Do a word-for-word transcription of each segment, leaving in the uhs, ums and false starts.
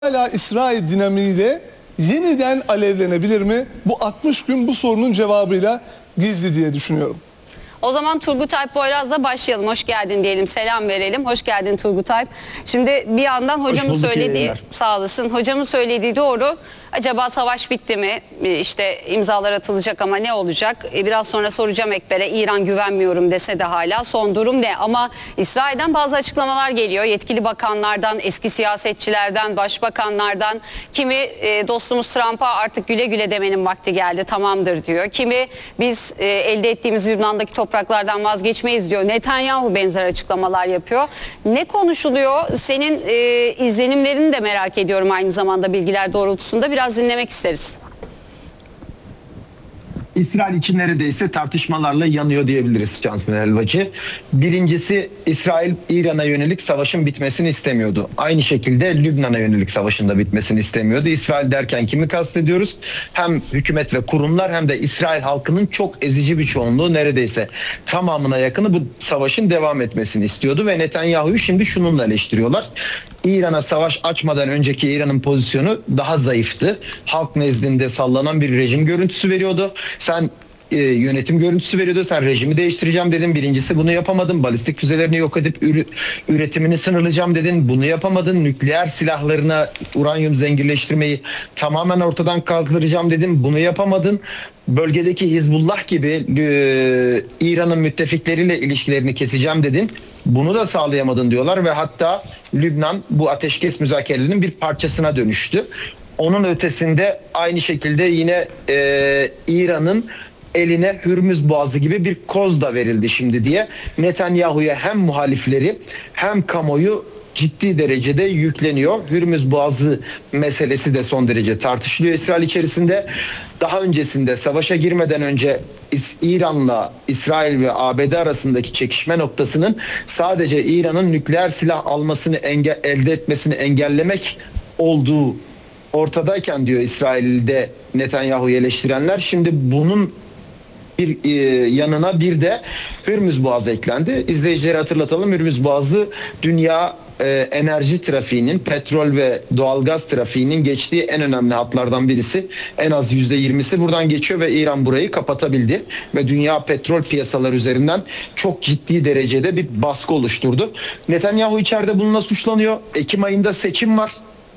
hala İsrail dinamiğiyle yeniden alevlenebilir mi? Bu altmış gün bu sorunun cevabıyla gizli diye düşünüyorum. O zaman Turgut Alp Boyraz'la başlayalım. Hoş geldin diyelim, selam verelim. Hoş geldin Turgut Alp. Şimdi bir yandan hocamın söylediği, sağ olasın, hocamın söylediği doğru. Acaba savaş bitti mi? İşte imzalar atılacak ama ne olacak? Biraz sonra soracağım Ekber'e. İran güvenmiyorum dese de hala son durum ne? Ama İsrail'den bazı açıklamalar geliyor. Yetkili bakanlardan, eski siyasetçilerden, başbakanlardan. Kimi e, dostumuz Trump'a artık güle güle demenin vakti geldi, tamamdır diyor. Kimi biz e, elde ettiğimiz Lübnan'daki topraklardan vazgeçmeyiz diyor. Netanyahu benzer açıklamalar yapıyor. Ne konuşuluyor? Senin e, izlenimlerini de merak ediyorum aynı zamanda bilgiler doğrultusunda. Biraz dinlemek isteriz. İsrail için neredeyse tartışmalarla yanıyor diyebiliriz Cansın Helvacı. Birincisi, İsrail İran'a yönelik savaşın bitmesini istemiyordu. Aynı şekilde Lübnan'a yönelik savaşın da bitmesini istemiyordu. İsrail derken kimi kastediyoruz? Hem hükümet ve kurumlar hem de İsrail halkının çok ezici bir çoğunluğu, neredeyse tamamına yakını bu savaşın devam etmesini istiyordu ve Netanyahu'yu şimdi şununla eleştiriyorlar. İran'a savaş açmadan önceki İran'ın pozisyonu daha zayıftı. Halk nezdinde sallanan bir rejim görüntüsü veriyordu. Sen e, yönetim görüntüsü veriyordu. Sen rejimi değiştireceğim dedin. Birincisi bunu yapamadın. Balistik füzelerini yok edip ür- üretimini sınırlayacağım dedin. Bunu yapamadın. Nükleer silahlarına uranyum zenginleştirmeyi tamamen ortadan kaldıracağım dedin. Bunu yapamadın. Bölgedeki Hizbullah gibi e, İran'ın müttefikleriyle ilişkilerini keseceğim dedin. Bunu da sağlayamadın diyorlar ve hatta Lübnan bu ateşkes müzakerelerinin bir parçasına dönüştü. Onun ötesinde aynı şekilde yine e, İran'ın eline Hürmüz Boğazı gibi bir koz da verildi şimdi diye Netanyahu'ya hem muhalifleri hem kamuoyu ciddi derecede yükleniyor. Hürmüz Boğazı meselesi de son derece tartışılıyor İsrail içerisinde. Daha öncesinde, savaşa girmeden önce İran'la İsrail ve A B D arasındaki çekişme noktasının sadece İran'ın nükleer silah almasını enge- elde etmesini engellemek olduğu ortadayken diyor İsrail'de Netanyahu'yu eleştirenler. Şimdi bunun bir e, yanına bir de Hürmüz Boğazı eklendi. İzleyicilere hatırlatalım, Hürmüz Boğazı dünya e, enerji trafiğinin, petrol ve doğalgaz trafiğinin geçtiği en önemli hatlardan birisi. En az yüzde yirmisi buradan geçiyor ve İran burayı kapatabildi ve dünya petrol piyasaları üzerinden çok ciddi derecede bir baskı oluşturdu. Netanyahu içeride bununla suçlanıyor. Ekim ayında seçim var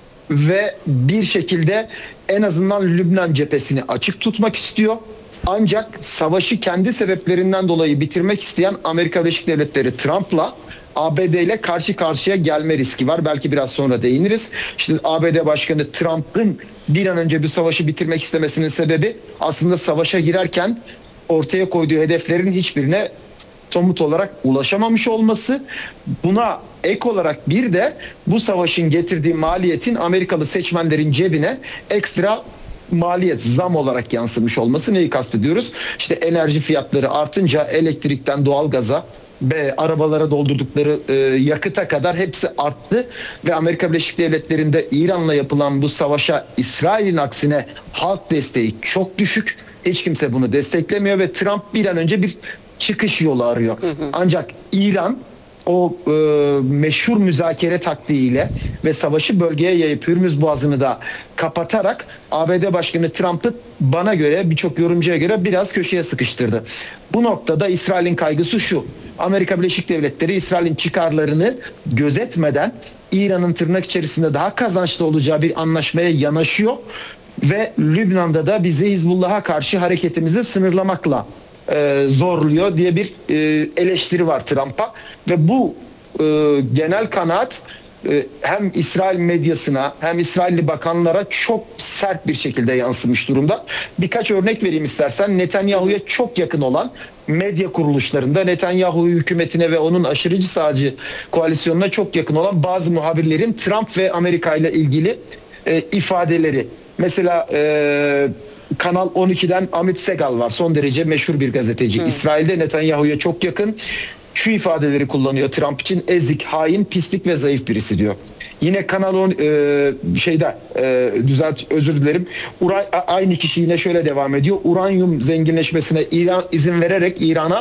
ve bir şekilde en azından Lübnan cephesini açık tutmak istiyor. Ancak savaşı kendi sebeplerinden dolayı bitirmek isteyen Amerika Birleşik Devletleri Trump'la A B D ile karşı karşıya gelme riski var. Belki biraz sonra değiniriz. İşte A B D Başkanı Trump'ın bir an önce bir savaşı bitirmek istemesinin sebebi aslında savaşa girerken ortaya koyduğu hedeflerin hiçbirine somut olarak ulaşamamış olması. Buna ek olarak bir de bu savaşın getirdiği maliyetin Amerikalı seçmenlerin cebine ekstra maliyet, zam olarak yansımış olması. Neyi kastediyoruz? İşte enerji fiyatları artınca elektrikten doğalgaza ve arabalara doldurdukları e, yakıta kadar hepsi arttı ve Amerika Birleşik Devletleri'nde İran'la yapılan bu savaşa İsrail'in aksine halk desteği çok düşük. Hiç kimse bunu desteklemiyor ve Trump bir an önce bir çıkış yolu arıyor. Hı hı. Ancak İran o e, meşhur müzakere taktiğiyle ve savaşı bölgeye yayıp Hürmüz Boğazı'nı da kapatarak A B D Başkanı Trump'ı bana göre, birçok yorumcuya göre biraz köşeye sıkıştırdı. Bu noktada İsrail'in kaygısı şu: Amerika Birleşik Devletleri İsrail'in çıkarlarını gözetmeden İran'ın tırnak içerisinde daha kazançlı olacağı bir anlaşmaya yanaşıyor ve Lübnan'da da bizi Hizbullah'a karşı hareketimizi sınırlamakla e, zorluyor diye bir e, eleştiri var Trump'a ve bu e, genel kanaat e, hem İsrail medyasına hem İsrailli bakanlara çok sert bir şekilde yansımış durumda. Birkaç örnek vereyim istersen. Netanyahu'ya çok yakın olan medya kuruluşlarında, Netanyahu hükümetine ve onun aşırıcı sağcı koalisyonuna çok yakın olan bazı muhabirlerin Trump ve Amerika ile ilgili e, ifadeleri. Mesela e, Kanal on iki'den Amit Segal var. Son derece meşhur bir gazeteci. Hmm. İsrail'de Netanyahu'ya çok yakın. Şu ifadeleri kullanıyor Trump için: ezik, hain, pislik ve zayıf birisi diyor. Yine Kanal on e, şeyde e, düzelt özür dilerim. Ura, aynı kişi yine şöyle devam ediyor: uranyum zenginleşmesine İran izin vererek İran'a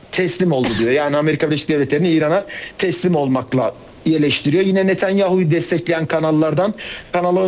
teslim oldu diyor. Yani Amerika Birleşik Devletleri'ni İran'a teslim olmakla eleştiriyor. Yine Netanyahu'yu destekleyen kanallardan Kanal